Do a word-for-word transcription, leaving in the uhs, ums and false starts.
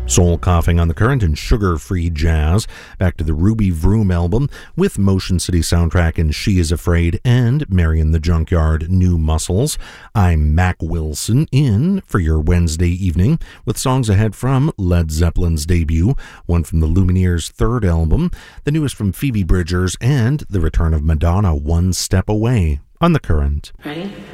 Soul Coughing on the Current and Sugar-Free Jazz. Back to the Ruby Vroom album with Motion City soundtrack and She Is Afraid and Marion the Junkyard, New Muscles. I'm Mac Wilson in for your Wednesday evening with songs ahead from Led Zeppelin's debut, one from the Lumineers' third album, the newest from Phoebe Bridgers, and the return of Madonna, One Step Away on the Current. Ready?